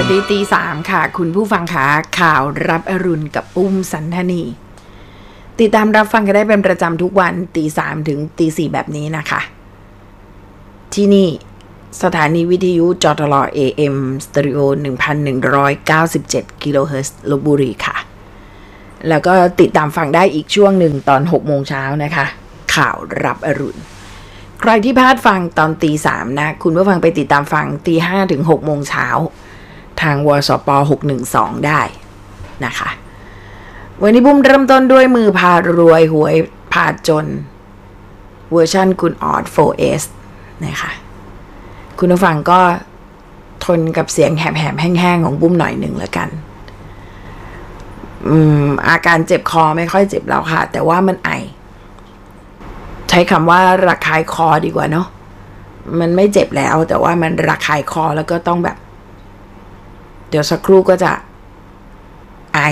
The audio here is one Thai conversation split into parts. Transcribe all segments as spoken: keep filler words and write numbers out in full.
ดีตีสามค่ะคุณผู้ฟังขาข่าวรับอรุณกับปุ้มสันธนีติดตามรับฟังกันได้เป็นประจำทุกวันตีสามถึงตีสี่แบบนี้นะคะที่นี่สถานีวิทยุจตล เอ เอ็ม สเตอริโอ หนึ่งพันหนึ่งร้อยเก้าสิบเจ็ด กิโลเฮิรตซ์ลพบุรีค่ะแล้วก็ติดตามฟังได้อีกช่วงหนึ่งตอนหกโมงเช้านะคะข่าวรับอรุณใครที่พลาดฟังตอนตีสามนะคุณผู้ฟังไปติดตามฟังตีห้าถึงหกโมงเช้าทางวสปหกหนึ่งสองได้นะคะวันนี้บุ้มเริ่มต้นด้วยมือพารวยหวยพาจนเวอร์ชันคุณออด โฟร์ เอส นะคะคุณผู้ฟังก็ทนกับเสียงแหบๆแห้งๆของบุ้มหน่อยหนึ่งแล้วกันอืมอาการเจ็บคอไม่ค่อยเจ็บแล้วค่ะแต่ว่ามันไอใช้คำว่าระคายคอดีกว่าเนาะมันไม่เจ็บแล้วแต่ว่ามันระคายคอแล้วก็ต้องแบบเดี๋ยวสักครู่ก็จะไอ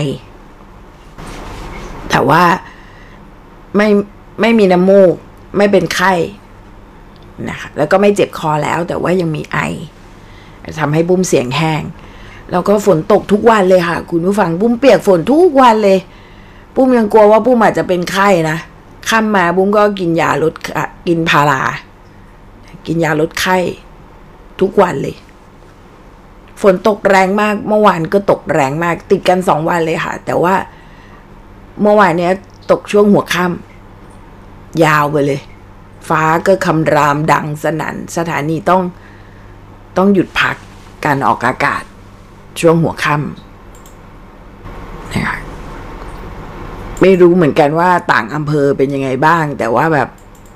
แต่ว่าไม่ไม่มีน้ำมูกไม่เป็นไข้นะคะแล้วก็ไม่เจ็บคอแล้วแต่ว่ายังมีไอทำให้บุ้มเสียงแห้งแล้วก็ฝนตกทุกวันเลยค่ะคุณผู้ฟังบุ้มเปียกฝนทุกวันเลยบุ้มยังกลัวว่าบุ้มอาจจะเป็นไข้นะค่ำมาบุ้มก็กินยาลดกินพารากินยาลดไข้ทุกวันเลยฝนตกแรงมากเมื่อวานก็ตกแรงมากติดกันสองวันเลยค่ะแต่ว่าเมื่อวานเนี้ยตกช่วงหัวค่ำยาวไปเลยฟ้าก็คำรามดังสนั่นสถานีต้องต้องหยุดพักการออกอากาศช่วงหัวค่ำนะคะไม่รู้เหมือนกันว่าต่างอำเภอเป็นยังไงบ้างแต่ว่าแบบ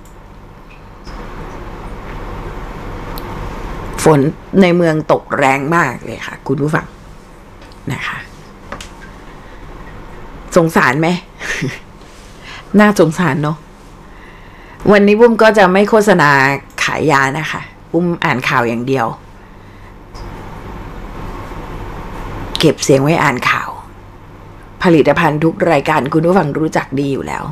ฝนในเมืองตกแรงมากเลยค่ะคุณผู้ฟังนะคะสงสารไหม น่าสงสารเนาะวันนี้บุ้มก็จะไม่โฆษณาขายยานะคะบุ้มอ่านข่าวอย่างเดียวเก็บเสียงไว้อ่านข่าวผลิตภัณฑ์ทุกรายการคุณผู้ฟังรู้จักดีอยู่แล้ว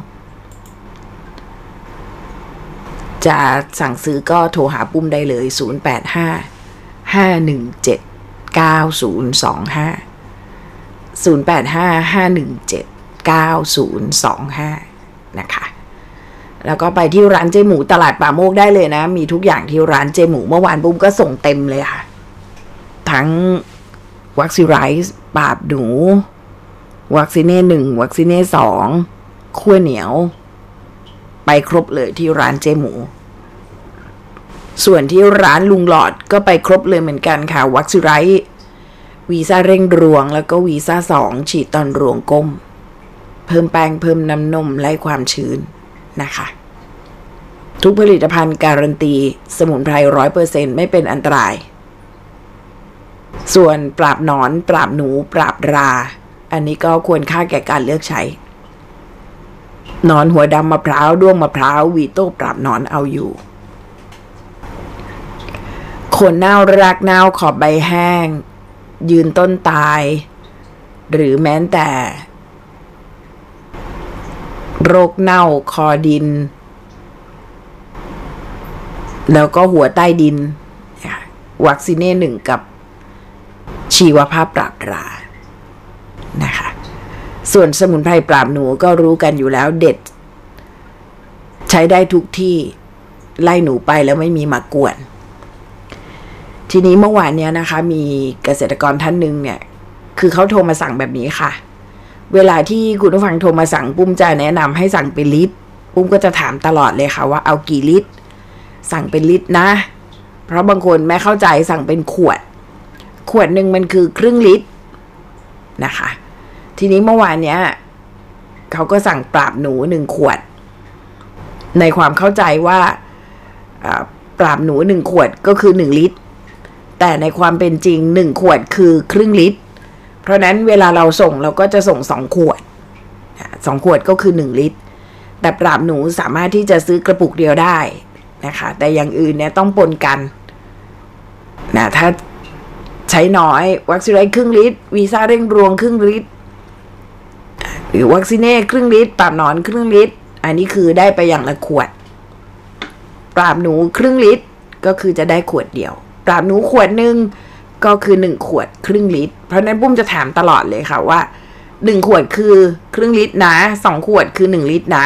จะสั่งซื้อก็โทรหาปุ้มได้เลยศูนย์ แปด ห้า ห้า หนึ่ง เจ็ด เก้า ศูนย์ สอง ห้า ศูนย์ แปด ห้า ห้า หนึ่ง เจ็ด เก้า ศูนย์ สอง ห้านะคะแล้วก็ไปที่ร้านเจหมูตลาดป่าโมกได้เลยนะมีทุกอย่างที่ร้านเจหมูเมื่อวานปุ้มก็ส่งเต็มเลยค่ะทั้งวัคซีไรส์ปราบหนูวัคซีเน่หนึ่งวัคซีเน่สองขั้วเหนียวไปครบเลยที่ร้านเจหมูส่วนที่ร้านลุงหลอดก็ไปครบเลยเหมือนกันค่ะวัคซีไรส์วีซ่าเร่งรวงแล้วก็วีซ่าสองฉีดตอนรวงก้มเพิ่มแป้งเพิ่มน้ำนมไล่ความชื้นนะคะทุกผลิตภัณฑ์การันตีสมุนไพร ร้อยเปอร์เซ็นต์ ไม่เป็นอันตรายส่วนปราบหนอนปราบหนูปราบราอันนี้ก็ควรค่าแก่การเลือกใช้หนอนหัวดำมะพร้าวด้วงมะพร้าววีโต้ปราบหนอนเอาอยู่ขนเน่ารากเน่าขอบใบแห้งยืนต้นตายหรือแม้แต่โรคเน่าคอดินแล้วก็หัวใต้ดินวัคซีเน่หนึ่งกับชีวภาพปราบรานะคะส่วนสมุนไพรปราบหนูก็รู้กันอยู่แล้วเด็ดใช้ได้ทุกที่ไล่หนูไปแล้วไม่มีมากวนทีนี้เมื่อวานเนี้ยนะคะมีเกษตรกรท่านหนึ่งเนี่ยคือเขาโทรมาสั่งแบบนี้ค่ะเวลาที่คุณผู้ฟังโทรมาสั่งปุ้มจะแนะนำให้สั่งเป็นลิตรปุ้มก็จะถามตลอดเลยค่ะว่าเอากี่ลิตรสั่งเป็นลิตรนะเพราะบางคนไม่เข้าใจสั่งเป็นขวดขวดหนึ่งมันคือครึ่งลิตรนะคะทีนี้เมื่อวานเนี้ยเขาก็สั่งปราบหนูหนึ่งขวดในความเข้าใจว่าปราบหนูหนึ่งขวดก็คือหนึ่งลิตรแต่ในความเป็นจริงหนึ่งขวดคือครึ่งลิตรเพราะนั้นเวลาเราส่งเราก็จะส่งสองขวดสองขวดก็คือหนึ่งลิตรแต่ปราบหนูสามารถที่จะซื้อกระปุกเดียวได้นะคะแต่อย่างอื่นเนี่ยต้องปนกันนะถ้าใช้น้อยวัคซีนไรครึ่งลิตรวีซ่าเร่งรวงครึ่งลิตรหรือวัคซีเน่ครึ่งลิตรปราบหนอนครึ่งลิตรอันนี้คือได้ไปอย่างละขวดปราบหนูครึ่งลิตรก็คือจะได้ขวดเดียวปราบหนูขวดหนึ่งก็คือหนึ่งขวดครึ่งลิตรเพราะนั้นปุ้มจะถามตลอดเลยค่ะว่าหนึ่งขวดคือครึ่งลิตรนะสองขวดคือหนึ่งลิตรนะ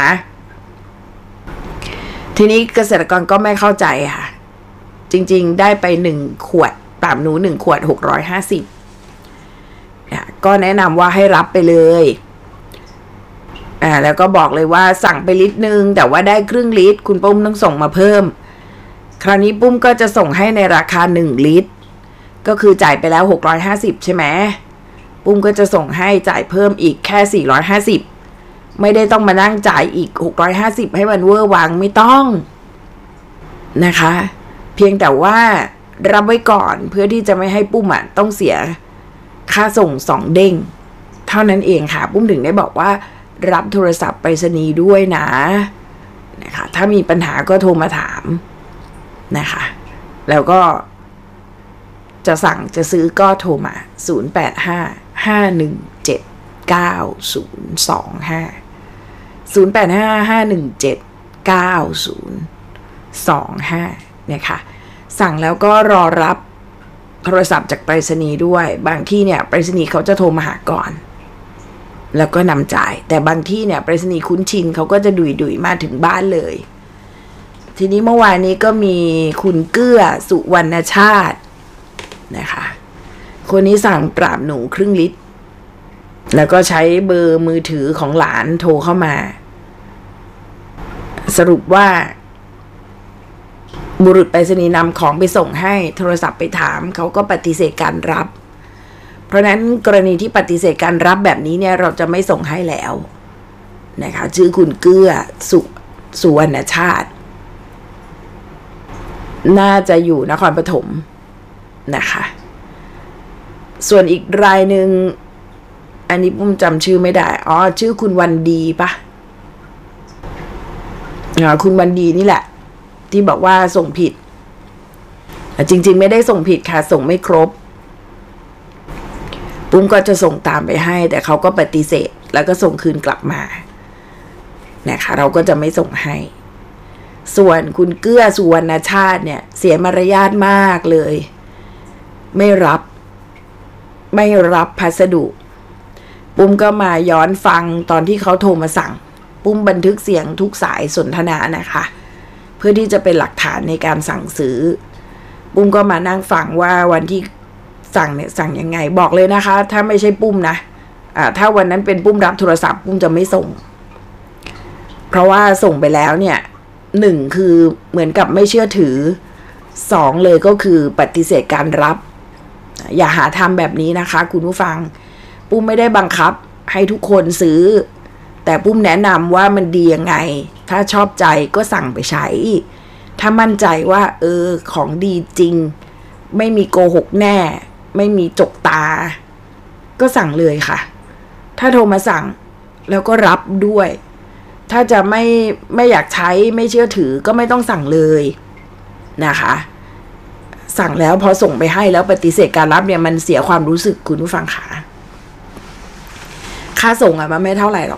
ทีนี้เกษตรกรก็ไม่เข้าใจค่ะจริงๆได้ไปหนึ่งขวดปราบหนูหนึ่งขวดหกร้อยห้าสิบก็แนะนำว่าให้รับไปเลยอ่าแล้วก็บอกเลยว่าสั่งไปลิตรนึงแต่ว่าได้ครึ่งลิตรคุณปุ้มต้องส่งมาเพิ่มคราวนี้ปุ้มก็จะส่งให้ในราคาหนึ่งลิตรก็คือจ่ายไปแล้วหกร้อยห้าสิบใช่ไหมปุ้มก็จะส่งให้จ่ายเพิ่มอีกแค่สี่ร้อยห้าสิบไม่ได้ต้องมานั่งจ่ายอีกหกร้อยห้าสิบให้มันเวอร์วังไม่ต้องนะคะเพียงแต่ว่ารับไว้ก่อนเพื่อที่จะไม่ให้ปุ้มอ่ะต้องเสียค่าส่งสองเด้งเท่านั้นเองค่ะปุ้มถึงได้บอกว่ารับโทรศัพท์ไปรษณีย์ด้วยนะนะคะถ้ามีปัญหาก็โทรมาถามนะคะแล้วก็จะสั่งจะซื้อก็โทรมาศูนย์ แปด ห้า ห้า หนึ่ง เจ็ด เก้า ศูนย์ สอง ห้า ศูนย์ แปด ห้า ห้า หนึ่ง เจ็ด เก้า ศูนย์ สอง ห้าเนี่ยค่ะสั่งแล้วก็รอรับโทรศัพท์จากไปรษณีย์ด้วยบางที่เนี่ยไปรษณีย์เขาจะโทรมาหาก่อนแล้วก็นำจ่ายแต่บางที่เนี่ยไปรษณีย์คุ้นชินเขาก็จะดุยดุยมาถึงบ้านเลยทีนี้เมื่อวานนี้ก็มีคุณเกื้อสุวรรณชาตินะคะคนนี้สั่งปราบหนูครึ่งลิตรแล้วก็ใช้เบอร์มือถือของหลานโทรเข้ามาสรุปว่าบุรุษไปรษณีย์นำของไปส่งให้โทรศัพท์ไปถามเขาก็ปฏิเสธการรับเพราะนั้นกรณีที่ปฏิเสธการรับแบบนี้เนี่ยเราจะไม่ส่งให้แล้วนะคะชื่อคุณเกื้อสุสุวรรณชาติน่าจะอยู่นครปฐมนะคะส่วนอีกรายหนึ่งอันนี้ผมจำชื่อไม่ได้อ๋อชื่อคุณวันดีปะอ๋อคุณวันดีนี่แหละที่บอกว่าส่งผิดจริงๆไม่ได้ส่งผิดค่ะส่งไม่ครบปุ้มก็จะส่งตามไปให้แต่เขาก็ปฏิเสธแล้วก็ส่งคืนกลับมานะคะเราก็จะไม่ส่งให้ส่วนคุณเกื้อสุวรรณชาติเนี่ยเสียมารยาทมากเลยไม่รับไม่รับพัสดุปุ้มก็มาย้อนฟังตอนที่เขาโทรมาสั่งปุ้มบันทึกเสียงทุกสายสนทนานะคะเพื่อที่จะเป็นหลักฐานในการสั่งซื้อปุ้มก็มานั่งฟังว่าวันที่สั่งเนี่ยสั่งยังไงบอกเลยนะคะถ้าไม่ใช่ปุ้มนะอ่าถ้าวันนั้นเป็นปุ้มรับโทรศัพท์ปุ้มจะไม่ส่งเพราะว่าส่งไปแล้วเนี่ยหนึ่งคือเหมือนกับไม่เชื่อถือสองเลยก็คือปฏิเสธการรับอย่าหาทำแบบนี้นะคะคุณผู้ฟังปุ้มไม่ได้บังคับให้ทุกคนซื้อแต่ปุ้มแนะนำว่ามันดียังไงถ้าชอบใจก็สั่งไปใช้ถ้ามั่นใจว่าเออของดีจริงไม่มีโกหกแน่ไม่มีจกตาก็สั่งเลยค่ะถ้าโทรมาสั่งแล้วก็รับด้วยถ้าจะไม่ไม่อยากใช้ไม่เชื่อถือก็ไม่ต้องสั่งเลยนะคะสั่งแล้วพอส่งไปให้แล้วปฏิเสธการรับเนี่ยมันเสียความรู้สึกคุณผู้ฟังค่ะค่าส่งอะมันไม่เท่าไหร่หรอก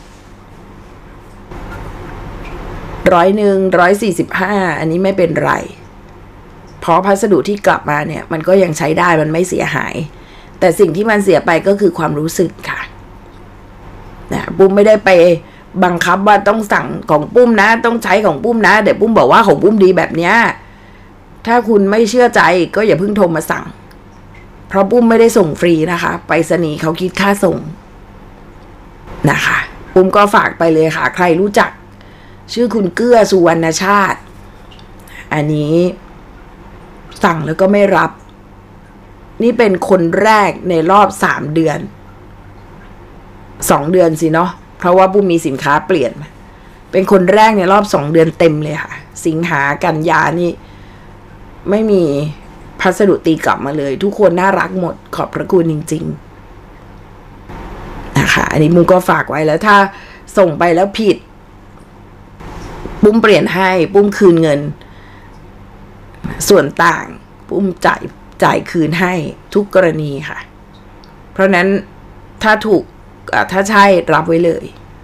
ร้อยหนึ่งร้อยสี่สิบห้าอันนี้ไม่เป็นไรเพราะพัสดุที่กลับมาเนี่ยมันก็ยังใช้ได้มันไม่เสียหายแต่สิ่งที่มันเสียไปก็คือความรู้สึกค่ะนะปุ้มไม่ได้ไปบังคับว่าต้องสั่งของปุ้มนะต้องใช้ของปุ้มนะเดี๋ยวปุ้มบอกว่าของปุ้มดีแบบเนี้ยถ้าคุณไม่เชื่อใจก็อย่าเพิ่งโทรมาสั่งเพราะปุ้มไม่ได้ส่งฟรีนะคะไปรษณีย์เขาคิดค่าส่งนะคะปุ้มก็ฝากไปเลยค่ะใครรู้จักชื่อคุณเกื้อสุวรรณชาติอันนี้สั่งแล้วก็ไม่รับนี่เป็นคนแรกในรอบสามเดือนสองเดือนสิเนาะเพราะว่าปุ้มมีสินค้าเปลี่ยนเป็นคนแรกในรอบสองเดือนเต็มเลยค่ะสิงหากันยานี่ไม่มีพัสดุตีกลับมาเลยทุกคนน่ารักหมดขอบพระคุณจริงๆนะคะอันนี้มุ้งก็ฝากไว้แล้วถ้าส่งไปแล้วผิดปุ้มเปลี่ยนให้ปุ้มคืนเงินส่วนต่างปุ้มจ่ายจ่ายคืนให้ทุกกรณีค่ะเพราะนั้นถ้าถูกถ้าใช่รับไว้เลย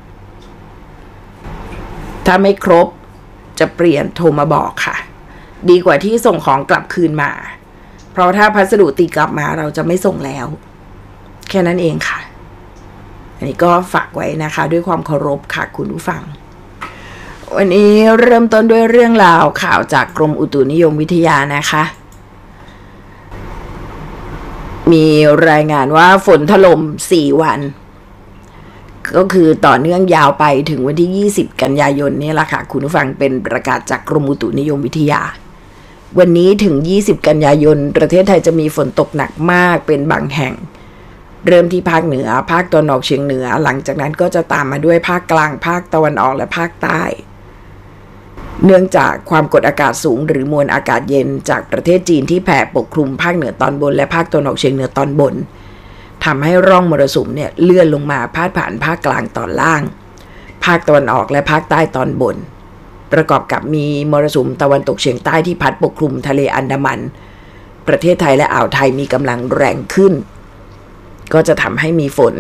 ถ้าไม่ครบจะเปลี่ยนโทรมาบอกค่ะดีกว่าที่ส่งของกลับคืนมาเพราะถ้าพัสดุตีกลับมาเราจะไม่ส่งแล้วแค่นั้นเองค่ะอันนี้ก็ฝากไว้นะคะด้วยความเคารพค่ะคุณผู้ฟังวันนี้เริ่มต้นด้วยเรื่องราวข่าวจากกรมอุตุนิยมวิทยานะคะมีรายงานว่าฝนถล่มสี่วันก็คือต่อเนื่องยาวไปถึงวันที่ยี่สิบกันยายนนี่แหละค่ะคุณผู้ฟังเป็นประกาศจากกรมอุตุนิยมวิทยาวันนี้ถึงยี่สิบกันยายนประเทศไทยจะมีฝนตกหนักมากเป็นบางแห่งเริ่มที่ภาคเหนือภาคตะวันออกเฉียงเหนือหลังจากนั้นก็จะตามมาด้วยภาคกลางภาคตะวันออกและภาคใต้เนื่องจากความกดอากาศสูงหรือมวลอากาศเย็นจากประเทศจีนที่แผ่ปกคลุมภาคเหนือตอนบนและภาคตะวันออกเฉียงเหนือตอนบนทำให้ร่องมรสุมเนี่ยเลื่อนลงมาพาดผ่านภาคกลางตอนล่างภาคตะวันออกและภาคใต้ตอนบนประกอบกับมีมรสุมตะวันตกเฉียงใต้ที่พัดปกคลุมทะเลอันดามันประเทศไทยและอ่าวไทยมีกำลังแรงขึ้นก็จะทำให้มีฝน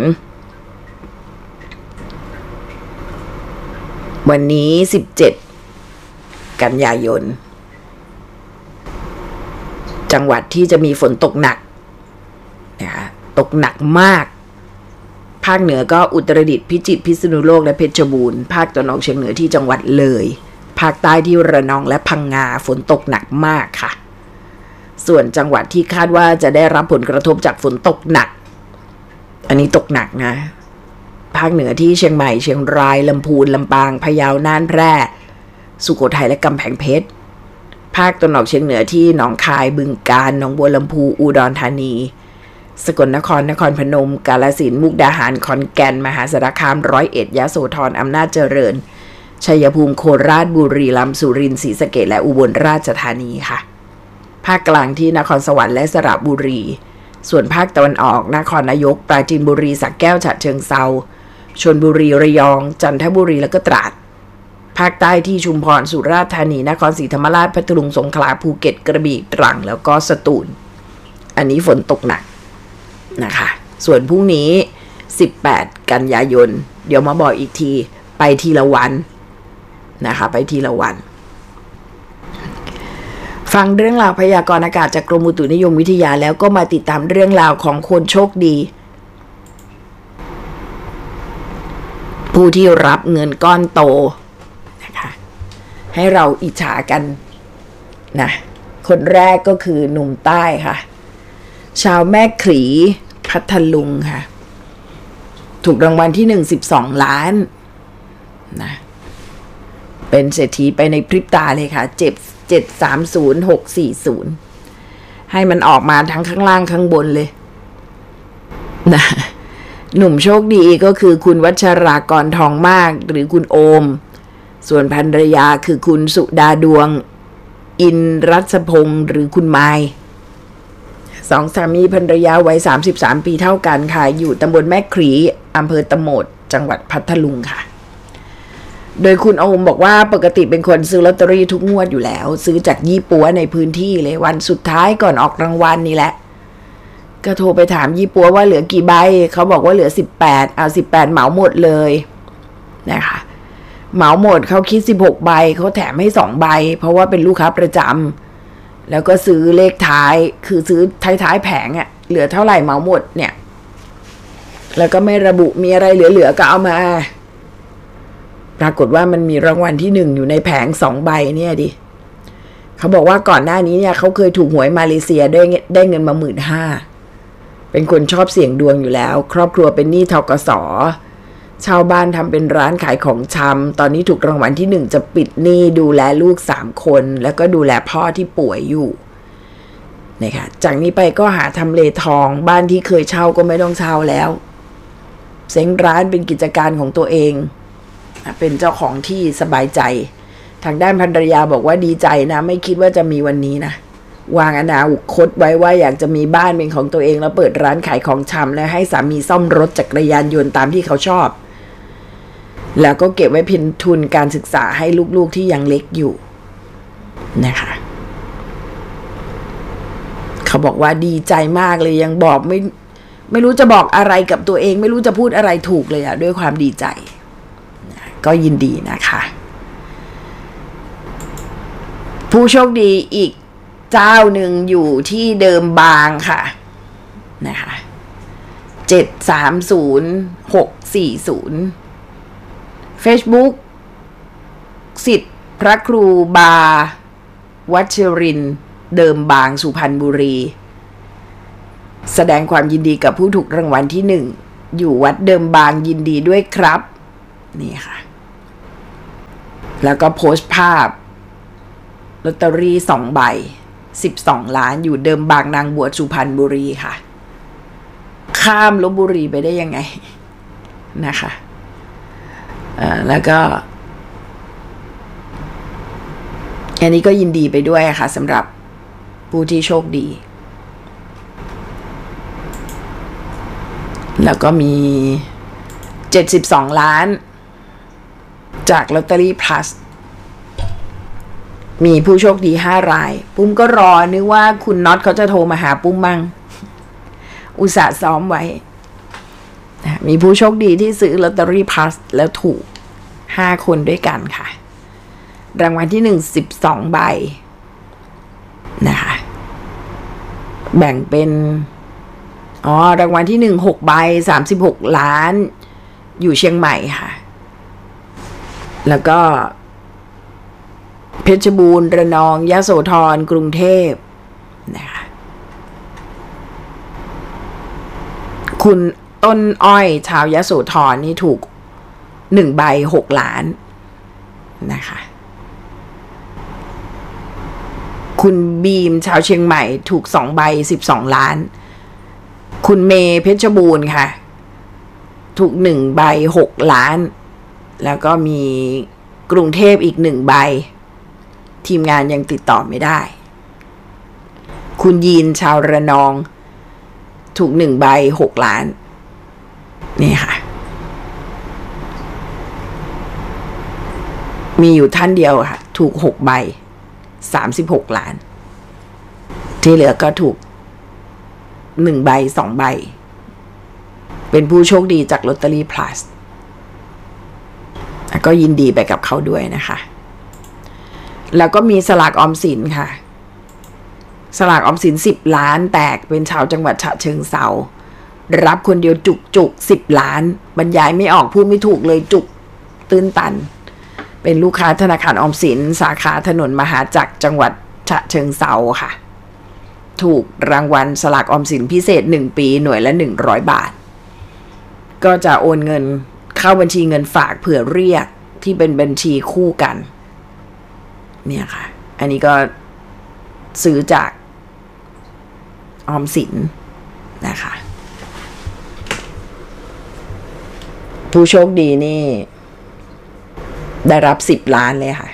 วันนี้สิบเจ็ดกันยายนจังหวัดที่จะมีฝนตกหนักนะคะตกหนักมากภาคเหนือก็อุตรดิตถ์พิจิตรพิษณุโลกและเพชรบูรณ์ภาคตะวันออกเฉียงเหนือที่จังหวัดเลยภาคใต้ที่ระนองและพังงาฝนตกหนักมากค่ะส่วนจังหวัดที่คาดว่าจะได้รับผลกระทบจากฝนตกหนักอันนี้ตกหนักนะภาคเหนือที่เชียงใหม่เชียงรายลำพูนลำปางพะเยาน่านแพร่สุโขทัยและกำแพงเพชรภาคตะวันออกเฉียงเหนือที่หนองคายบึงกาฬหนองบัวลำพูอุดรธานีสกลนครนครพนมกาฬสินธุ์มุกดาหารขอนแก่นมหาสารคามร้อยเอ็ดยโสธรอำนาจเจริญชัยภูมิโคราชบุรีรัมย์สุรินทร์ศรีสะเกษและอุบลราชธานีค่ะภาคกลางที่นครสวรรค์และสระบุรีส่วนภาคตะวันออกนครนายกปราจีนบุรีสระแก้วฉะเชิงเทราชลบุรีระยองจันทบุรีและก็ตราดภาคใต้ที่ชุมพรสุราษฎร์ธานีนครศรีธรรมราชพัทลุงสงขลาภูเก็ตกระบี่ตรังแล้วก็สตูลอันนี้ฝนตกหนักนะคะส่วนพรุ่งนี้สิบแปดกันยายนเดี๋ยวมาบอกอีกทีไปทีละวันนะคะไปทีละวันฟังเรื่องราวพยากรณ์อากาศจากกรมอุตุนิยมวิทยาแล้วก็มาติดตามเรื่องราวของคนโชคดีผู้ที่รับเงินก้อนโตนะคะให้เราอิจฉากันนะคนแรกก็คือหนุ่มใต้ค่ะชาวแม่ขลีพัทลุงค่ะถูกรางวัลที่หนึ่ง สิบสองล้านนะเป็นเศรษฐีไปในพริบตาเลยค่ะเจ็บเจ็ด สาม ศูนย์ หก สี่ ศูนย์ให้มันออกมาทั้งข้างล่างข้างบนเลยนะหนุ่มโชคดีก็คือคุณวัชรากรทองมากหรือคุณโอมส่วนภรรยาคือคุณสุดาดวงอินรัศพงศ์หรือคุณไมค์สองสามีภรรยาวัยสามสิบสามปีเท่ากันค่ะอยู่ตำบลแม่ขลีอำเภอตะโหมดจังหวัดพัทลุงค่ะโดยคุณโอมบอกว่าปกติเป็นคนซื้อลอตเตอรี่ทุกงวดอยู่แล้วซื้อจากยี่ปัวในพื้นที่เลยวันสุดท้ายก่อนออกรางวัลนี่แหละก็โทรไปถามยี่ปัวว่าเหลือกี่ใบเขาบอกว่าเหลือสิบแปดเอาสิบแปดเหมาหมดเลยนะคะเหมาหมดเขาคิดสิบหกใบเขาแถมให้สองใบเพราะว่าเป็นลูกค้าประจำแล้วก็ซื้อเลขท้ายคือซื้อท้ายๆแผงอะเหลือเท่าไหร่เหมาหมดเนี่ยแล้วก็ไม่ระบุมีอะไรเหลือๆก็เอามาปรากฏว่ามันมีรางวัลที่หนึ่งอยู่ในแผงสองใบเนี่ยดิเขาบอกว่าก่อนหน้านี้เนี่ยเขาเคยถูกหวยมาเลเซียได้ได้เงินมาหมื่นห้าเป็นคนชอบเสี่ยงดวงอยู่แล้วครอบครัวเป็นหนี้ธกส.ชาวบ้านทำเป็นร้านขายของชำตอนนี้ถูกรางวัลที่หนึ่งจะปิดหนี้ดูแลลูกสามคนแล้วก็ดูแลพ่อที่ป่วยอยู่นะคะจากนี้ไปก็หาทำเลทองบ้านที่เคยเช่าก็ไม่ต้องเช่าแล้วเซ้งร้านเป็นกิจการของตัวเองเป็นเจ้าของที่สบายใจทางด้านภรรยาบอกว่าดีใจนะไม่คิดว่าจะมีวันนี้นะวางอนาคตไว้ว่าอยากจะมีบ้านเป็นของตัวเองแล้วเปิดร้านขายของชำและให้สามีซ่อมรถจักรยานยนต์ตามที่เขาชอบแล้วก็เก็บไว้เป็นทุนการศึกษาให้ลูกๆที่ยังเล็กอยู่นะคะเขาบอกว่าดีใจมากเลยยังบอกไม่ไม่รู้จะบอกอะไรกับตัวเองไม่รู้จะพูดอะไรถูกเลยอะด้วยความดีใจก็ยินดีนะคะผู้โชคดีอีกเจ้าหนึ่งอยู่ที่เดิมบางค่ะนะคะเจ็ดสามศูนย์หกสี่ศูนย์ Facebook สิทธิ์พระครูบาวัชรินทร์เดิมบางสุพรรณบุรีแสดงความยินดีกับผู้ถูกรางวัลที่หนึ่งอยู่วัดเดิมบางยินดีด้วยครับนี่ค่ะแล้วก็โพสต์ภาพลอตเตอรี่สองใบสิบสองล้านอยู่เดิมบางนางบวชสุพรรณบุรีค่ะข้ามลพบุรีไปได้ยังไงนะคะอ่าแล้วก็อันนี้ก็ยินดีไปด้วยค่ะสำหรับผู้ที่โชคดีแล้วก็มีเจ็ดสิบสองล้านจากลอตเตอรี่ plus มีผู้โชคดีห้ารายปุ้มก็รอนึกว่าคุณน็อตเขาจะโทรมาหาปุ้มมั่งอุตส่าห์ซ้อมไว้มีผู้โชคดีที่ซื้อลอตเตอรี่ plus แล้วถูกห้าคนด้วยกันค่ะรางวัลที่หนึ่ง สิบสองใบนะคะแบ่งเป็นอ๋อรางวัลที่หนึ่ง หกใบสามสิบหกล้านอยู่เชียงใหม่ค่ะแล้วก็เพชรบูรณ์ระนองยโสธรกรุงเทพนะคะคุณต้นอ้อยชาวยโสธรนี่ถูกหนึ่งใบหกล้านนะคะคุณบีมชาวเชียงใหม่ถูกสองใบสิบสองล้านคุณเมย์เพชรบูรณ์ค่ะถูกหนึ่งใบหกล้านแล้วก็มีกรุงเทพอีกหนึ่งใบทีมงานยังติดต่อไม่ได้คุณยีนชาวระนองถูกหนึ่งใบหกล้านนี่ค่ะมีอยู่ท่านเดียวค่ะถูกหกใบสามสิบหกล้านที่เหลือก็ถูกหนึ่งใบสองใบเป็นผู้โชคดีจากลอตเตอรี่ plus ก็ยินดีไปกับเขาด้วยนะคะแล้วก็มีสลากออมสินค่ะสลากออมสินสิบล้านแตกเป็นชาวจังหวัดฉะเชิงเทรารับคนเดียวจุกจุกสิบล้านบรรยายไม่ออกพูดไม่ถูกเลยจุกตื้นตันเป็นลูกค้าธนาคารออมสินสาขาถนนมหาจักรจังหวัดฉะเชิงเทราค่ะถูกรางวัลสลากออมสินพิเศษหนึ่งปีหน่วยละหนึ่งร้อยบาทก็จะโอนเงินเข้าบัญชีเงินฝากเผื่อเรียกที่เป็นบัญชีคู่กันเนี่ยค่ะอันนี้ก็ซื้อจากออมสินนะคะผู้โชคดีนี่ได้รับสิบล้านเลยค่ะ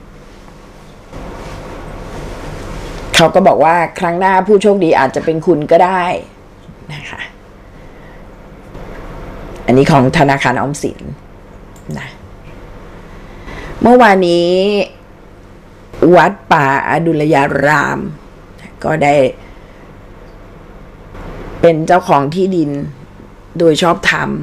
เขาก็บอกว่าครั้งหน้าผู้โชคดีอาจจะเป็นคุณก็ได้นะคะอันนี้ของธนาคารออมสินนะเมื่อวานนี้วัดป่าอดุลยารามก็ได้เป็นเจ้าของที่ดินโดยชอบธรรม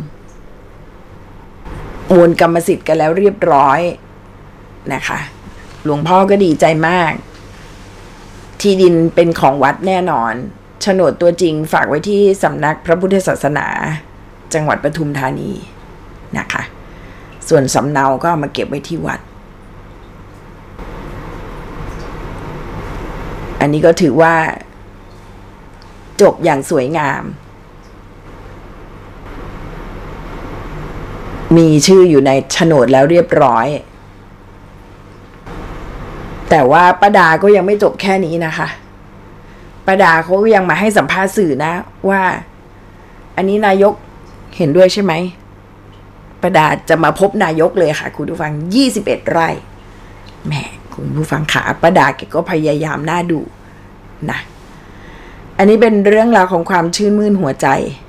โอนกรรมสิทธิ์กันแล้วเรียบร้อยนะคะหลวงพ่อก็ดีใจมากที่ดินเป็นของวัดแน่นอนโฉนดตัวจริงฝากไว้ที่สำนักพระพุทธศาสนาจังหวัดปทุมธานีนะคะส่วนสำเนาก็เอามาเก็บไว้ที่วัดอันนี้ก็ถือว่าจบอย่างสวยงามมีชื่ออยู่ในโฉนดแล้วเรียบร้อยแต่ว่าป้าดาก็ยังไม่จบแค่นี้นะคะป้าดาเขายังมาให้สัมภาษณ์สื่อนะว่าอันนี้นายกเห็นด้วยใช่ไหมป้าดาจะมาพบนายกเลยค่ะคุณผู้ฟังยี่สิบเอ็ดไร่แหมคุณผู้ฟังขาป้าดาแกก็พยายามน่าดูนะอันนี้เป็นเรื่องราวของความชื่นมื่นหัวใจ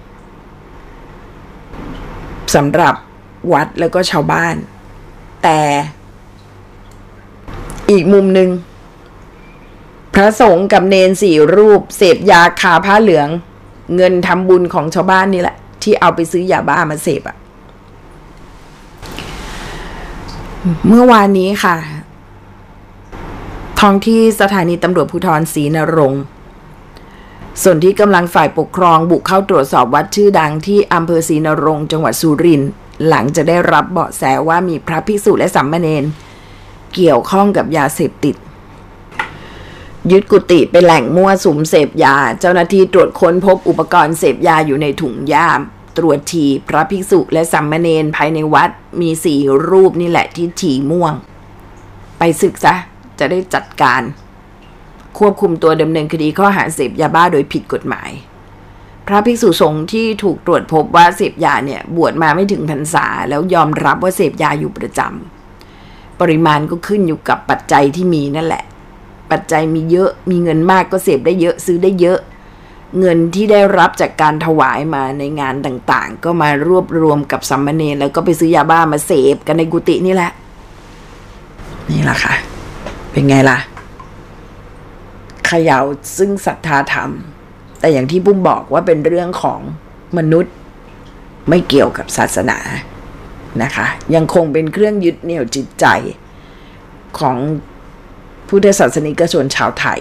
สำหรับวัดแล้วก็ชาวบ้านแต่อีกมุมหนึ่งพระสงฆ์กับเนนสี่รูปเสพยาคาผ้าเหลืองเงินทำบุญของชาวบ้านนี่แหละที่เอาไปซื้อยาบ้ามาเสพอะเมื่อวานนี้ค่ะทท้องที่สถานีตำรวจภูธรศรีนรงค์ส่วนที่กำลังฝ่ายปกครองบุกเข้าตรวจสอบวัดชื่อดังที่อำเภอศรีนรงค์จังหวัดสุรินทร์หลังจะได้รับเบาะแสว่ามีพระภิกษุและสามเณรเกี่ยวข้องกับยาเสพติดยึดกุฏิเป็นแหล่งมั่วสุมเสพยาเจ้าหน้าที่ตรวจค้นพบอุปกรณ์เสพยาอยู่ในถุงย่ามตรวจฉี่พระภิกษุและสามเณรภายในวัดมีสี่รูปนี่แหละที่ฉี่ม่วงไปศึกซะจะได้จัดการควบคุมตัวดำเนินคดีข้อหาเสพยาบ้าโดยผิดกฎหมายพระภิกษุสงฆ์ที่ถูกตรวจพบว่าเสพยาเนี่ยบวชมาไม่ถึงพรรษาแล้วยอมรับว่าเสพยาอยู่ประจำปริมาณก็ขึ้นอยู่กับปัจจัยที่มีนั่นแหละปัจจัยมีเยอะมีเงินมากก็เสพได้เยอะซื้อได้เยอะเงินที่ได้รับจากการถวายมาในงานต่างๆก็มารวบรวมกับสามเณรแล้วก็ไปซื้อยาบ้ามาเสพกันในกุฏินี่แหละนี่แหละค่ะเป็นไงล่ะเขย่าซึ่งศรัทธาธรรมแต่อย่างที่ปุ้มบอกว่าเป็นเรื่องของมนุษย์ไม่เกี่ยวกับศาสนานะคะยังคงเป็นเครื่องยึดเหนี่ยวจิตใจของพุทธศาสนิกชนชาวไทย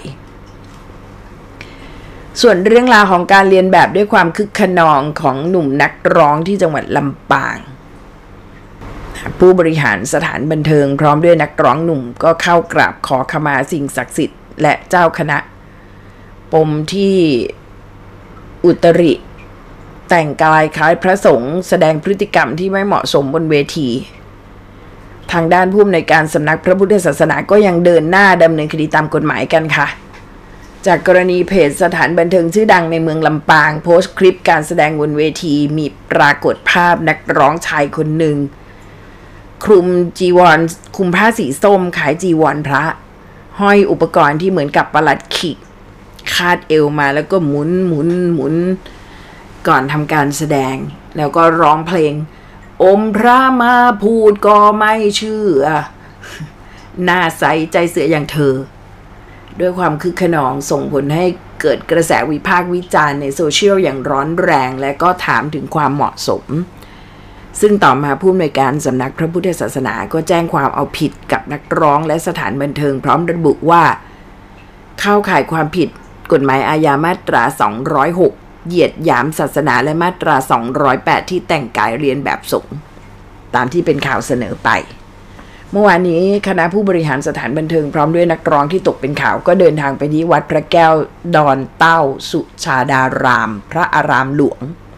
ส่วนเรื่องราวของการเรียนแบบด้วยความคึกขนองของหนุ่มนักร้องที่จังหวัดลำปางผู้บริหารสถานบันเทิงพร้อมด้วยนักร้องหนุ่มก็เข้ากราบขอขมาสิ่งศักดิ์สิทธิ์และเจ้าคณะปมที่อุตริแต่งกายคล้ายพระสงฆ์แสดงพฤติกรรมที่ไม่เหมาะสมบนเวทีทางด้านผู้อำนวยการสำนักพระพุทธศาสนาก็ยังเดินหน้าดำเนินคดีตามกฎหมายกันค่ะจากกรณีเพจสถานบันเทิงชื่อดังในเมืองลำปางโพสต์คลิปการแสดงบนเวทีมีปรากฏภาพนักร้องชายคนหนึ่งคลุมจีวรคลุมผ้าสีส้มขายจีวรพระห้อยอุปกรณ์ที่เหมือนกับประหลัดขิกคาดเอวมาแล้วก็หมุนหมุนหมุนก่อนทำการแสดงแล้วก็ร้องเพลงอมพระมาพูดก็ไม่เชื่อหน้าใสใจเสืออย่างเธอด้วยความคึกขนองส่งผลให้เกิดกระแสวิพากษ์วิจารณ์ในโซเชียลอย่างร้อนแรงและก็ถามถึงความเหมาะสมซึ่งต่อมาผู้อำนวยการสำนักพระพุทธศาสนาก็แจ้งความเอาผิดกับนักร้องและสถานบันเทิงพร้อมระบุว่าเข้าข่ายความผิดกฎหมายอาญามาตราสองร้อยหกเหยียดหยามศาสนาและมาตราสองร้อยแปดที่แต่งกายเรียนแบบสงฆ์ตามที่เป็นข่าวเสนอไปเมื่อวานนี้คณะผู้บริหารสถานบันเทิงพร้อมด้วยนักร้องที่ตกเป็นข่าวก็เดินทางไปที่วัดพระแก้วดอนเต้าสุชาดารามพระอารามหลวง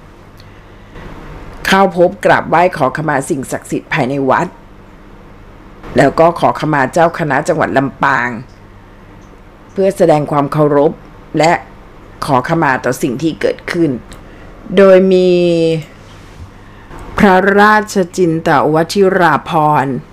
เข้าพบกราบไหว้ขอขมาสิ่งศักดิ์สิทธิ์ภายในวัดแล้วก็ขอขมาเจ้าคณะจังหวัดลำปางเพื่อแสดงความเคารพและขอขมาต่อสิ่งที่เกิดขึ้นโดยมีพระราชจินตวชิราภรณ์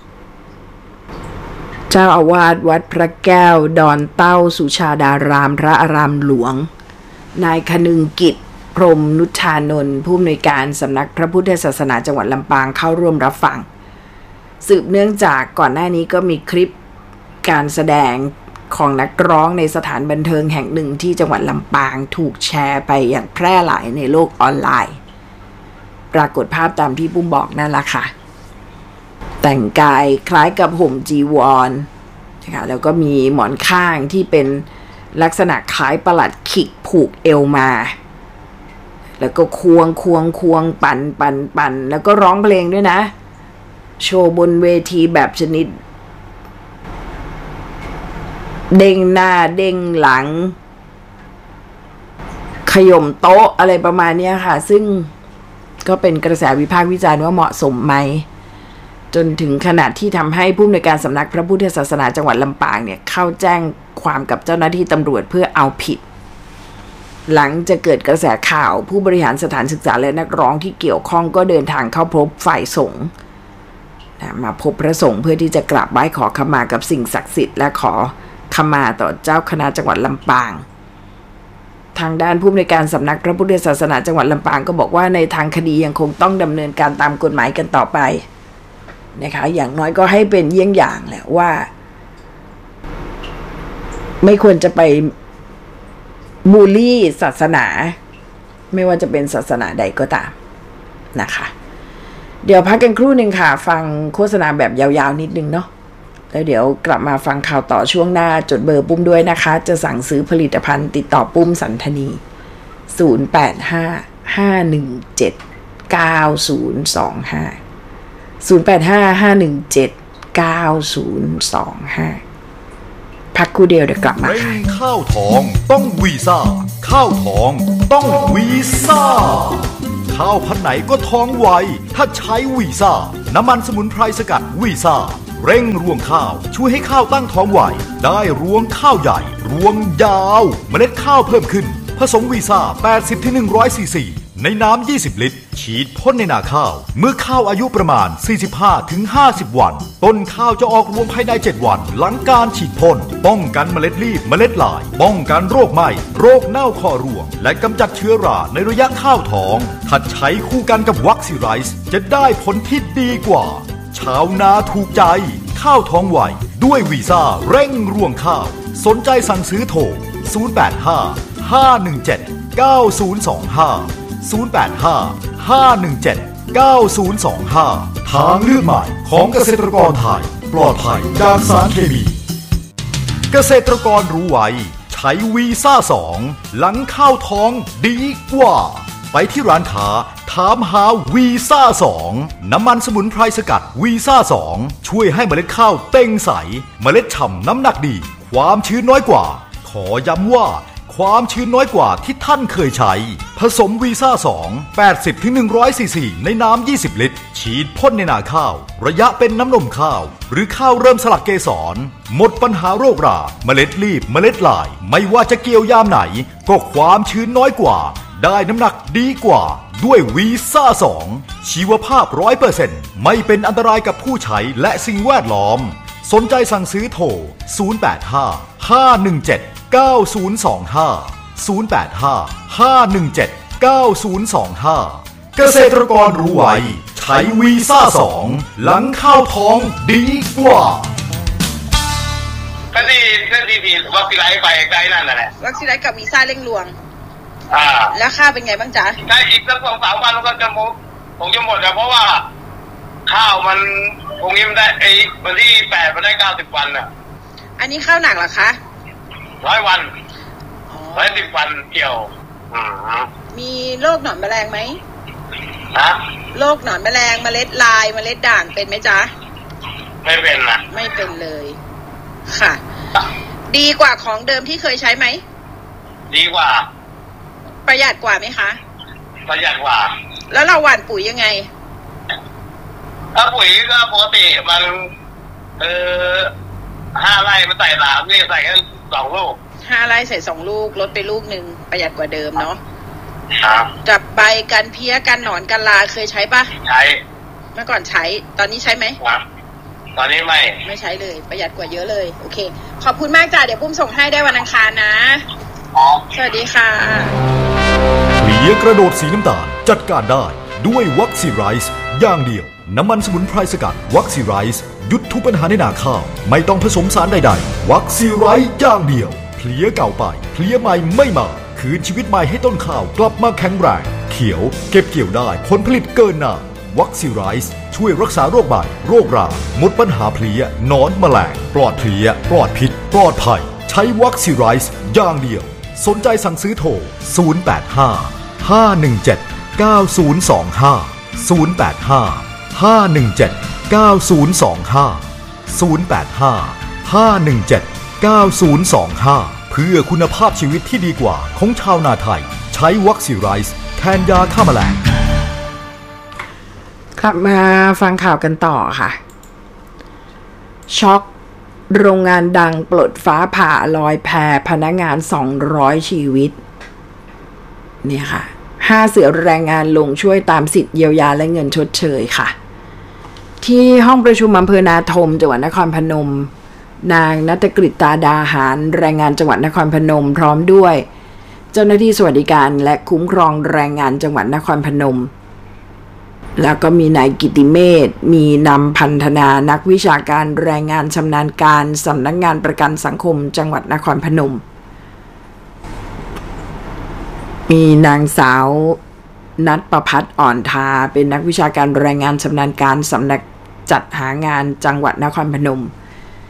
เจ้าอาวาสวัดพระแก้วดอนเต้าสุชาดารามพระอารามหลวงนายคนึงกิจพรหมนุชานนท์ผู้อำนวยการสำนักพระพุทธศาสนาจังหวัดลำปางเข้าร่วมรับฟังสืบเนื่องจากก่อนหน้านี้ก็มีคลิปการแสดงของนักร้องในสถานบันเทิงแห่งหนึ่งที่จังหวัดลำปางถูกแชร์ไปอย่างแพร่หลายในโลกออนไลน์ปรากฏภาพตามที่ปุ้มบอกนั่นแหละค่ะแต่งกายคล้ายกับห่มจีวรนะคะแล้วก็มีหมอนข้างที่เป็นลักษณะคล้ายประหลัดขิกผูกเอวมาแล้วก็ควงควงควงปั่นปั่นปั่นแล้วก็ร้องเพลงด้วยนะโชว์บนเวทีแบบชนิดเด้งหน้าเด้งหลังขย่มโต๊ะอะไรประมาณนี้ค่ะซึ่งก็เป็นกระแสวิพากษ์วิจารณ์ว่าเหมาะสมไหมจนถึงขนาดที่ทำให้ผู้อำนวยการสำนักพระพุทธศาสนาจังหวัดลำปางเนี่ยเข้าแจ้งความกับเจ้าหน้าที่ตำรวจเพื่อเอาผิดหลังจะเกิดกระแสข่าวผู้บริหารสถานศึกษาและนักร้องที่เกี่ยวข้องก็เดินทางเข้าพบฝ่ายสงฆ์มาพบพระสงฆ์เพื่อที่จะกราบไหว้ขอขมากับสิ่งศักดิ์สิทธิ์และขอขมาต่อเจ้าคณะจังหวัดลำปางทางด้านผู้อำนวยการสำนักพระพุทธศาสนาจังหวัดลำปางก็บอกว่าในทางคดียังคงต้องดำเนินการตามกฎหมายกันต่อไปนะคะอย่างน้อยก็ให้เป็นเยี่ยงอย่างแหละว่าไม่ควรจะไปบูลลี่ศาสนาไม่ว่าจะเป็นศาสนาใดก็ตามนะคะเดี๋ยวพักกันครู่หนึ่งค่ะฟังโฆษณาแบบยาวๆนิดนึงเนาะแล้วเดี๋ยวกลับมาฟังข่าวต่อช่วงหน้าจดเบอร์ปุ้มด้วยนะคะจะสั่งซื้อผลิตภัณฑ์ติดต่อปุ้มสันธนีศูนย์ แปด ห้า ห้า หนึ่ง เจ็ด เก้า ศูนย์ สอง ห้า ศูนย์ แปด ห้า ห้า หนึ่ง เจ็ด เก้า ศูนย์ สอง ห้าพักครู่เดียวเดี๋ยวกลับมาค่ะข้าวทองต้องวีซ่าข้าวทองต้องวีซ่าข้าวพันธุ์ไหนก็ท้องไวถ้าใช้วีซ่าน้ำมันสมุนไพรสกัดวีซ่าเร่งรวงข้าวช่วยให้ข้าวตั้งท้องไวได้รวงข้าวใหญ่รวงยาวเมล็ดข้าวเพิ่มขึ้นผสมวีซ่า แปดสิบถึงหนึ่งร้อย ซีซีในน้ำยี่สิบลิตรฉีดพ่นในนาข้าวเมื่อข้าวอายุประมาณ สี่สิบห้าถึงห้าสิบ วันต้นข้าวจะออกรวงภายในเจ็ดวันหลังการฉีดพ่นป้องกันเมล็ดรีบเมล็ดลายป้องกันโรคไหม้โรคเน่าคอรวงและกำจัดเชื้อราในระยะข้าวท้องถ้าใช้คู่กันกับวัคซีไรส์จะได้ผลที่ดีกว่าชาวนาถูกใจข้าวท้องไวด้วยวีซ่าเร่งรวงข้าวสนใจสั่งซื้อโทรศูนย์ แปด ห้า ห้า หนึ่ง เจ็ด เก้า ศูนย์ สอง ห้าศูนย์ แปด ห้า ห้า หนึ่ง เจ็ด เก้า ศูนย์ สอง ห้าทางเลือกใหม่ของเกษตรกรไทยปลอดภัยจากสารเคมีเกษตรกรรู้ไว้ใช้วีซ่าสองหลังข้าวท้องดีกว่าไปที่ร้านค้าถามหาวีซ่าสองน้ำมันสมุนไพรสกัดวีซ่าสองช่วยให้เมล็ดข้าวเต้งใสเมล็ดฉ่ำน้ำหนักดีความชื้นน้อยกว่าขอย้ำว่าความชื้นน้อยกว่าที่ท่านเคยใช้ผสมวีซ่าสอง แปดสิบถึงหนึ่งร้อย ซีซีในน้ำยี่สิบลิตรฉีดพ่นในนาข้าวระยะเป็นน้ำนมข้าวหรือข้าวเริ่มสลักเกสรหมดปัญหาโรคราเมล็ดรีบเมล็ดลายไม่ว่าจะเกี่ยวยามไหนก็ความชื้นน้อยกว่าได้น้ำหนักดีกว่าด้วยวีซ่าสองชีวภาพ ร้อยเปอร์เซ็นต์ ไม่เป็นอันตรายกับผู้ใช้และสิ่งแวดล้อมสนใจสั่งซื้อโทรศูนย์ แปด ห้า ห้า หนึ่ง เจ็ด เก้า ศูนย์ สอง ห้า ศูนย์ แปด ห้า ห้า หนึ่ง เจ็ด เก้า ศูนย์ สอง ห้าเกษตรกรรู้ไว้ใช้วีซ่าสองหลังข้าวท้องดีกว่าก็ที่ก็ที่ที่วัคซีนไลท์ไปใกล้นั่นแหละวัคซีนไลท์กับวีซ่าเร่งรวงอ่าแล้วค่าเป็นไงบ้างจ๊ะได้อีกสักสองสามวันก็จะหมดผมจะหมดแล้วเพราะว่าข้าวมันคงนี้มันได้ไอ้วันที่แปดมันได้เก้าสิบวันอ่ะอันนี้ข้าวหนักเหรอคะร้อยวันร้อยสิบวันเกี่ยวมีโรคหนอนแมลงไหมฮะโรคหนอนแมลงเมล็ดลายเมล็ดด่างเป็นไหมจ๊ะไม่เป็นนะไม่เป็นเลยค่ะดีกว่าของเดิมที่เคยใช้ไหมดีกว่าประหยัดกว่าไหมคะประหยัดกว่าแล้วเราหว่านปุ๋ยยังไงถ้าปุ๋ยก็ปกติมันเออห้าไร่มันใส่สามนี่ใส่แค่สองลูกห้าไร่ใส่สองลูกลดไปลูกหนึ่งประหยัดกว่าเดิมเนาะครับจับใบกันเพี้ยกันหนอนกันลาเคยใช้ปะใช้เมื่อก่อนใช้ตอนนี้ใช้ไหมครับตอนนี้ไม่ไม่ใช้เลยประหยัดกว่าเยอะเลยโอเคขอบคุณมากจ้ะเดี๋ยวปุ้มส่งให้ได้วันอังคารนะสวัสดีค่ะเพลียกระโดดสีน้ำตาลจัดการได้ด้วยวัคซีไรส์อย่างเดียวน้ำมันสมุนไพรสกัดวัคซีไรส์หยุดทุกปัญหาในนาข้าวไม่ต้องผสมสารใดๆวัคซีไรส์อย่างเดียวเพลียเก่าไปเพลียใหม่ไม่มาคืนชีวิตใหม่ให้ต้นข้าวกลับมาแข็งแรงเขียวเก็บเกี่ยวได้ผลผลิตเกินนานวัคซีไรส์ช่วยรักษาโรคใบโรคราหมดปัญหาเพลียนอนแมลงปลอดเพลียปลอดพิษปลอดภัยใช้วัคซีไรส์อย่างเดียวสนใจสั่งซื้อโทรศูนย์ แปด ห้า ห้า หนึ่ง เจ็ด เก้า ศูนย์ สอง ห้า ศูนย์ แปด ห้า ห้า หนึ่ง เจ็ด เก้า ศูนย์ สอง ห้า ศูนย์ แปด ห้า ห้า หนึ่ง เจ็ด เก้า ศูนย์ สอง ห้าเพื่อคุณภาพชีวิตที่ดีกว่าของชาวนาไทยใช้วัคซีไรส์แทนยาฆ่าแมลงกลับมาฟังข่าวกันต่อค่ะช็อกโรงงานดังปลดฟ้าผ่าลอยแพพนักงานสองร้อยชีวิตเนี่ยค่ะห้าเสือแรงงานลงช่วยตามสิทธิ์เยียวยาและเงินชดเชยค่ะที่ห้องประชุมอำเภอนาทมจังหวัดนครพนมนางณัฐกฤษตาดาหารแรงงานจังหวัดนครพนมพร้อมด้วยเจ้าหน้าที่สวัสดิการและคุ้มครองแรงงานจังหวัดนครพนมแล้วก็มีนายกิติเมธมีนำพันธนานักวิชาการแรงงานชำนาญการสำนักงานประกันสังคมจังหวัดนครพนมมีนางสาวนัทประภัสอ่อนทาเป็นนักวิชาการแรงงานชำนาญการสำนักจัดหางานจังหวัดนครพนม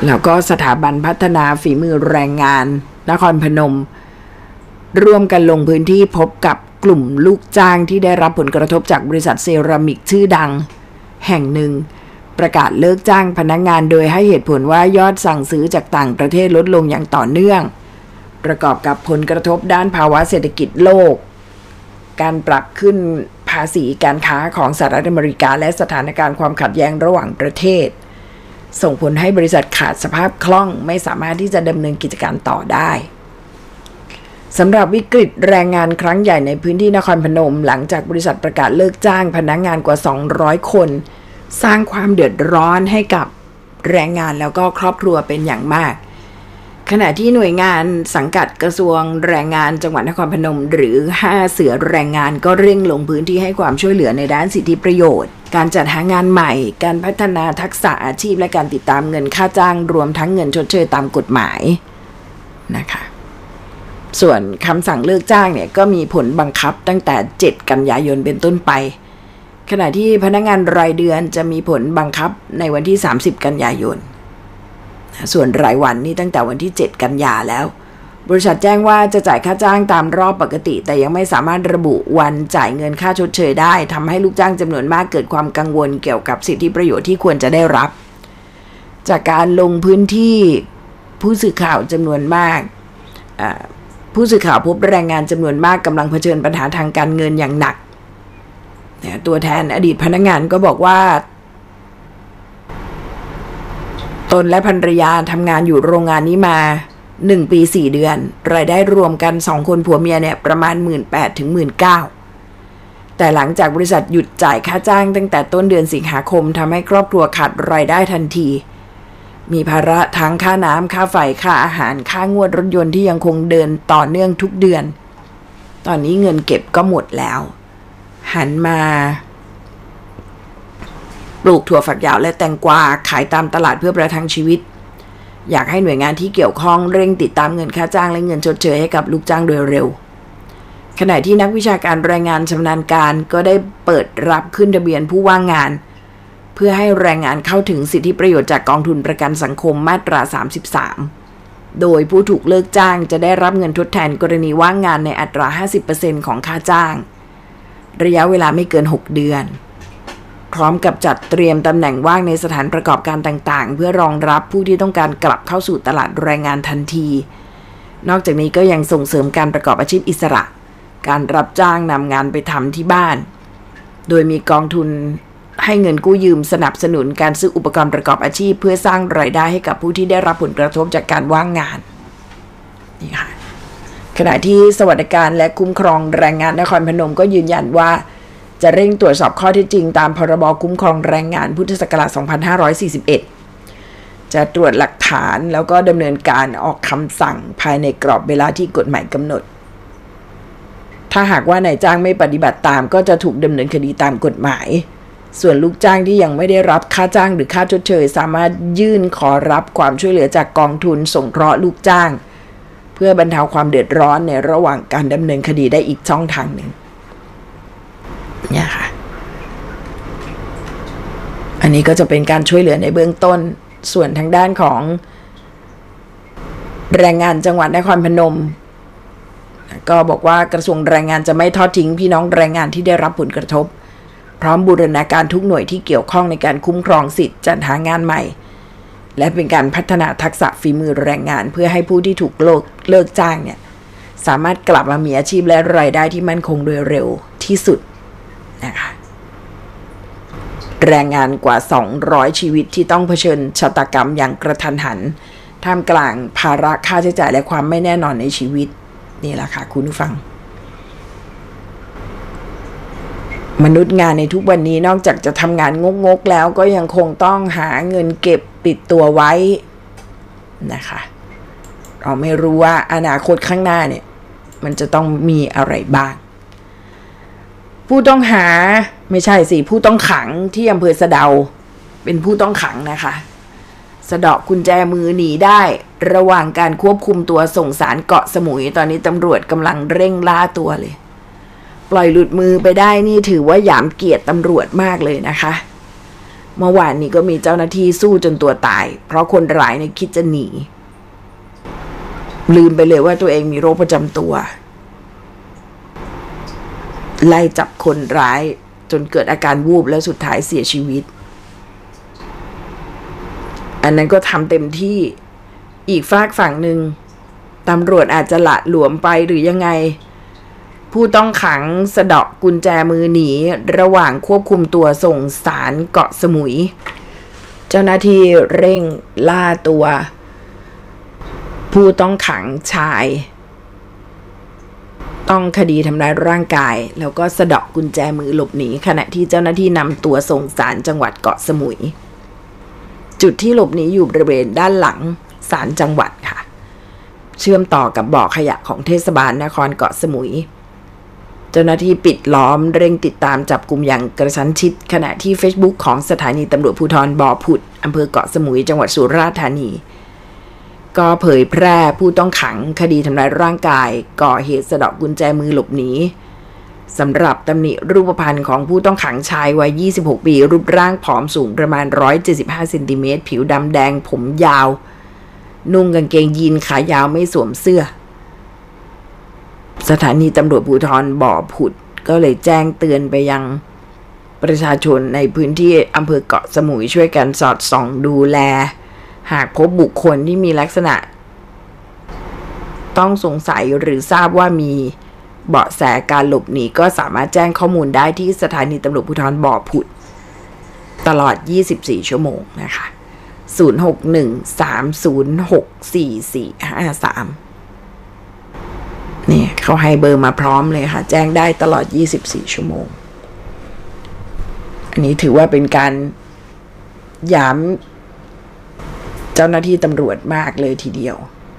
แล้วก็สถาบันพัฒนาฝีมือแรงงานนครพนมร่วมกันลงพื้นที่พบกับกลุ่มลูกจ้างที่ได้รับผลกระทบจากบริษัทเซรามิกชื่อดังแห่งหนึ่งประกาศเลิกจ้างพนักงานโดยให้เหตุผลว่ายอดสั่งซื้อจากต่างประเทศลดลงอย่างต่อเนื่องประกอบกับผลกระทบด้านภาวะเศรษฐกิจโลกการปรับขึ้นภาษีการค้าของสหรัฐอเมริกาและสถานการณ์ความขัดแย้งระหว่างประเทศส่งผลให้บริษัทขาดสภาพคล่องไม่สามารถที่จะดำเนินกิจการต่อได้สำหรับวิกฤตแรงงานครั้งใหญ่ในพื้นที่นครพนมหลังจากบริษัทประกาศเลิกจ้างพนักงานกว่าสองร้อยคนสร้างความเดือดร้อนให้กับแรงงานแล้วก็ครอบครัวเป็นอย่างมากขณะที่หน่วยงานสังกัดกระทรวงแรงงานจังหวัดนครพนมหรือห้าเสือแรงงานก็เร่งลงพื้นที่ให้ความช่วยเหลือในด้านสิทธิประโยชน์การจัดหางานใหม่การพัฒนาทักษะอาชีพและการติดตามเงินค่าจ้างรวมทั้งเงินชดเชยตามกฎหมายนะคะส่วนคำสั่งเลิกจ้างเนี่ยก็มีผลบังคับตั้งแต่เจ็ดกันยายนเป็นต้นไปขณะที่พนักงานรายเดือนจะมีผลบังคับในวันที่สามสิบกันยายนส่วนรายวันนี่ตั้งแต่วันที่เจ็ดกันยาแล้วบริษัทแจ้งว่าจะจ่ายค่าจ้างตามรอบปกติแต่ยังไม่สามารถระบุวันจ่ายเงินค่าชดเชยได้ทำให้ลูกจ้างจำนวนมากเกิดความกังวลเกี่ยวกับสิทธิประโยชน์ที่ควรจะได้รับจากการลงพื้นที่ผู้สื่อข่าวจำนวนมากผู้สื่อข่าวพบแรงงานจำนวนมากกำลังเผชิญปัญหาทางการเงินอย่างหนักตัวแทนอดีตพนักงานก็บอกว่าตนและภรรยาทำงานอยู่โรงงานนี้มาหนึ่งปีสี่เดือนรายได้รวมกันสองคนผัวเมียเนี่ยประมาณ หนึ่งหมื่นแปดพัน ถึง หนึ่งหมื่นเก้าพัน แต่หลังจากบริษัทหยุดจ่ายค่าจ้างตั้งแต่ต้นเดือนสิงหาคมทำให้ครอบครัวขาดรายได้ทันทีมีภาระทั้งค่าน้ำค่าไฟค่าอาหารค่างวดรถยนต์ที่ยังคงเดินต่อเนื่องทุกเดือนตอนนี้เงินเก็บก็หมดแล้วหันมาปลูกถั่วฝักยาวและแตงกวาขายตามตลาดเพื่อประทังชีวิตอยากให้หน่วยงานที่เกี่ยวข้องเร่งติดตามเงินค่าจ้างและเงินชดเชยให้กับลูกจ้างโดยเร็วขณะที่นักวิชาการแรงงานชำนาญการก็ได้เปิดรับขึ้นทะเบียนผู้ว่างงานเพื่อให้แรงงานเข้าถึงสิทธิประโยชน์จากกองทุนประกันสังคมมาตราสามสิบสามโดยผู้ถูกเลิกจ้างจะได้รับเงินทดแทนกรณีว่างงานในอัตรา ห้าสิบเปอร์เซ็นต์ ของค่าจ้างระยะเวลาไม่เกินหกเดือนพร้อมกับจัดเตรียมตำแหน่งว่างในสถานประกอบการต่างๆเพื่อรองรับผู้ที่ต้องการกลับเข้าสู่ตลาดแรงงานทันทีนอกจากนี้ก็ยังส่งเสริมการประกอบอาชีพอิสระการรับจ้างนำงานไปทำที่บ้านโดยมีกองทุนให้เงินกู้ยืมสนับสนุนการซื้ออุปกรณ์ประกอบอาชีพเพื่อสร้างรายได้ให้กับผู้ที่ได้รับผลกระทบจากการว่างงานนี่ค่ะขณะที่สวัสดิการและคุ้มครองแรงงานนครพนมก็ยืนยันว่าจะเร่งตรวจสอบข้อเท็จจริงตามพรบคุ้มครองแรงงานพุทธศักราชสองพันห้าร้อยสี่สิบเอ็ดจะตรวจหลักฐานแล้วก็ดำเนินการออกคำสั่งภายในกรอบเวลาที่กฎหมายกำหนดถ้าหากว่านายจ้างไม่ปฏิบัติตามก็จะถูกดำเนินคดีตามกฎหมายส่วนลูกจ้างที่ยังไม่ได้รับค่าจ้างหรือค่าชดเชยสามารถยื่นขอรับความช่วยเหลือจากกองทุนสงเคราะห์ลูกจ้างเพื่อบรรเทาความเดือดร้อนในระหว่างการดำเนินคดีได้อีกช่องทางหนึ่งเนี่ยค่ะอันนี้ก็จะเป็นการช่วยเหลือในเบื้องต้นส่วนทางด้านของแรงงานจังหวัดนครพนมก็บอกว่ากระทรวงแรงงานจะไม่ทอดทิ้งพี่น้องแรงงานที่ได้รับผลกระทบพร้อมบูรณาการทุกหน่วยที่เกี่ยวข้องในการคุ้มครองสิทธิ์จัดหางานใหม่และเป็นการพัฒนาทักษะฝีมือแรงงานเพื่อให้ผู้ที่ถูกเลิกเลิกจ้างเนี่ยสามารถกลับมามีอาชีพและรายได้ที่มั่นคงโดยเร็วที่สุดนะคะแรงงานกว่าสองร้อยชีวิตที่ต้องเผชิญชะตากรรมอย่างกระทันหันท่ามกลางภาระค่าใช้จ่ายและความไม่แน่นอนในชีวิตนี่แหละค่ะคุณผู้ฟังมนุษย์งานในทุกวันนี้นอกจากจะทำงานงกๆแล้วก็ยังคงต้องหาเงินเก็บติดตัวไว้นะคะเราไม่รู้ว่าอนาคตข้างหน้าเนี่ยมันจะต้องมีอะไรบ้างผู้ต้องหาไม่ใช่สิผู้ต้องขังที่อำเภอสะเดาเป็นผู้ต้องขังนะคะสะเดาะกุญแจมือหนีได้ระหว่างการควบคุมตัวส่งศาลเกาะสมุยตอนนี้ตำรวจกำลังเร่งล่าตัวเลยปล่อยหลุดมือไปได้นี่ถือว่าหยามเกียรติตำรวจมากเลยนะคะเมื่อวานนี้ก็มีเจ้าหน้าที่สู้จนตัวตายเพราะคนร้ายเนี่ยคิดจะหนีลืมไปเลยว่าตัวเองมีโรคประจำตัวไล่จับคนร้ายจนเกิดอาการวูบแล้วสุดท้ายเสียชีวิตอันนั้นก็ทำเต็มที่อีกฝากฝั่งหนึ่งตำรวจอาจจะละหลวมไปหรือยังไงผู้ต้องขังสะเดาะกุญแจมือหนีระหว่างควบคุมตัวส่งศาลเกาะสมุยเจ้าหน้าที่เร่งล่าตัวผู้ต้องขังชายต้องคดีทำร้ายร่างกายแล้วก็สะเดาะกุญแจมือหลบหนีขณะที่เจ้าหน้าที่นำตัวส่งศาลจังหวัดเกาะสมุยจุดที่หลบหนีอยู่บริเวณด้านหลังศาลจังหวัดค่ะเชื่อมต่อกับบ่อขยะของเทศบาลนครเกาะสมุยเจ้าหน้าที่ปิดล้อมเร่งติดตามจับกุมอย่างกระชั้นชิดขณะที่ Facebook ของสถานีตำรวจภูธรบ่อผุดอำเภอเกาะสมุยจังหวัดสุราษฎร์ธานีก็เผยแพร่ผู้ต้องขังคดีทำร้ายร่างกายก่อเหตุสะเดาะกุญแจมือหลบหนีสำหรับตำหนิรูปพรรณของผู้ต้องขังชายวัยยี่สิบหกปีรูปร่างผอมสูงประมาณหนึ่งร้อยเจ็ดสิบห้าเซนติเมตรผิวดำแดงผมยาวนุ่งกางเกงยีนขายาวไม่สวมเสื้อสถานีตำรวจภูธรบ่อผุดก็เลยแจ้งเตือนไปยังประชาชนในพื้นที่อำเภอเกาะสมุยช่วยกันสอดส่องดูแลหากพบบุคคลที่มีลักษณะต้องสงสัยหรือทราบว่ามีเบาะแสการหลบหนีก็สามารถแจ้งข้อมูลได้ที่สถานีตำรวจภูธรบ่อผุดตลอดยี่สิบสี่ชั่วโมงนะคะศูนย์ หก หนึ่ง สาม ศูนย์ หก สี่ สี่ ห้า สามเนี่ยเขาให้เบอร์มาพร้อมเลยค่ะแจ้งได้ตลอดยี่สิบสี่ชั่วโมงอันนี้ถือว่าเป็นการย้ำเจ้าหน้าที่ตำรวจมากเลยทีเดียว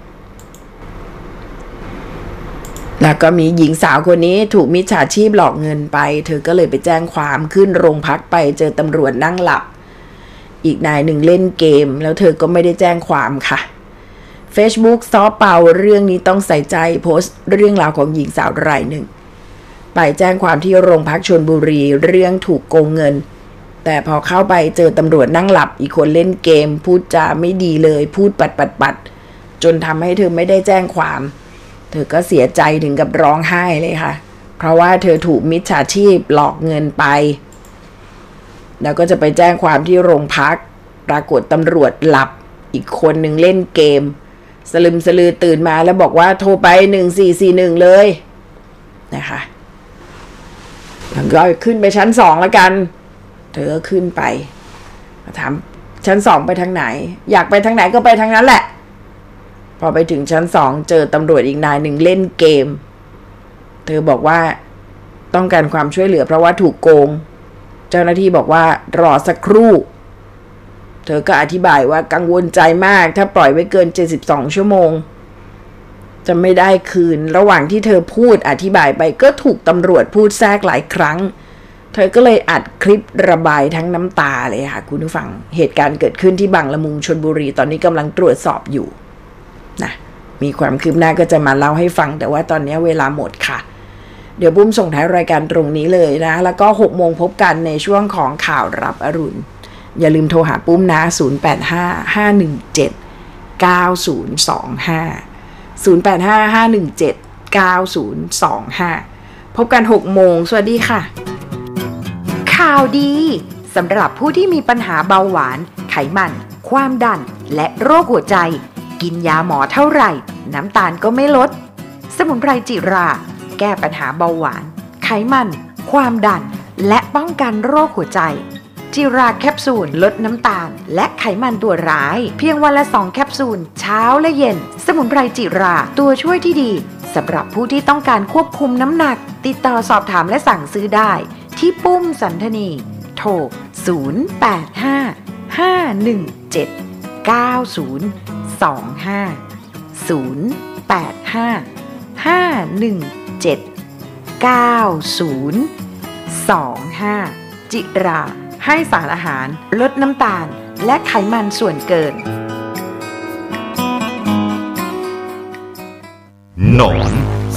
แล้วก็มีหญิงสาวคนนี้ถูกมิจฉาชีพหลอกเงินไปเธอก็เลยไปแจ้งความขึ้นโรงพักไปเจอตำรวจนั่งหลับอีกนายหนึ่งเล่นเกมแล้วเธอก็ไม่ได้แจ้งความค่ะ Facebook ซอเปาเรื่องนี้ต้องใส่ใจโพสต์เรื่องราวของหญิงสาวรายหนึ่งไปแจ้งความที่โรงพักชลบุรีเรื่องถูกโกงเงินแต่พอเข้าไปเจอตำรวจนั่งหลับอีกคนเล่นเกมพูดจาไม่ดีเลยพูดปัดปัดปัดจนทำให้เธอไม่ได้แจ้งความเธอก็เสียใจถึงกับร้องไห้เลยค่ะเพราะว่าเธอถูกมิจฉาชีพหลอกเงินไปแล้วก็จะไปแจ้งความที่โรงพักปรากฏตำรวจหลับอีกคนหนึ่งเล่นเกมสลึมสลือตื่นมาแล้วบอกว่าโทรไปหนึ่งสี่สี่หนึ่งเลยนะคะแล้วก็ขึ้นไปชั้นสองแล้วกันเธอก็ขึ้นไปถามชั้นสองไปทางไหนอยากไปทางไหนก็ไปทางนั้นแหละพอไปถึงชั้นสองเจอตำรวจอีกนายหนึ่งเล่นเกมเธอบอกว่าต้องการความช่วยเหลือเพราะว่าถูกโกงเจ้าหน้าที่บอกว่ารอสักครู่เธอก็อธิบายว่ากังวลใจมากถ้าปล่อยไว้เกินเจ็ดสิบสองชั่วโมงจะไม่ได้คืนระหว่างที่เธอพูดอธิบายไปก็ถูกตำรวจพูดแทรกหลายครั้งเธอก็เลยอัดคลิประบายทั้งน้ำตาเลยค่ะคุณผู้ฟังเหตุการณ์เกิดขึ้นที่บางละมุงชลบุรีตอนนี้กำลังตรวจสอบอยู่นะมีความคืบหน้าก็จะมาเล่าให้ฟังแต่ว่าตอนนี้เวลาหมดค่ะเดี๋ยวปุ้มส่งท้ายรายการตรงนี้เลยนะแล้วก็หกโมงพบกันในช่วงของข่าวรับอรุณอย่าลืมโทรหาปุ้มนะศูนย์ แปด ห้า ห้า หนึ่ง เจ็ด เก้า ศูนย์ สอง ห้า ศูนย์ แปด ห้า ห้า หนึ่ง เจ็ด เก้า ศูนย์ สอง ห้าพบกันหกโมงสวัสดีค่ะข่าวดีสำหรับผู้ที่มีปัญหาเบาหวานไขมันความดันและโรคหัวใจกินยาหมอเท่าไหร่น้ำตาลก็ไม่ลดสมุนไพรจิราแก้ปัญหาเบาหวานไขมันความดันและป้องกันโรคหัวใจจิราแคปซูลลดน้ำตาลและไขมันตัวร้ายเพียงวันละสองแคปซูลเช้าและเย็นสมุนไพรจิราตัวช่วยที่ดีสำหรับผู้ที่ต้องการควบคุมน้ำหนักติดต่อสอบถามและสั่งซื้อได้ที่ปุ้มสันธนีโทรศูนย์ แปด ห้า ห้า หนึ่ง เจ็ด เก้า ศูนย์ สอง ห้า ศูนย์ แปด ห้า ห้า หนึ่ง เจ็ด เก้า ศูนย์ สอง ห้าจิราให้สารอาหารลดน้ำตาลและไขมันส่วนเกินหนอน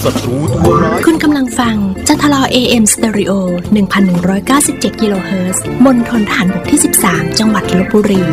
ศัตรูตัวร้ายคุณกำลังฟังจัทลอ เอ เอ็ม Stereo หนึ่งพันหนึ่งร้อยเก้าสิบเจ็ด กิโลเฮิรตซ์ มณฑลทหารบกที่ สิบสาม จังหวัดลพบุรี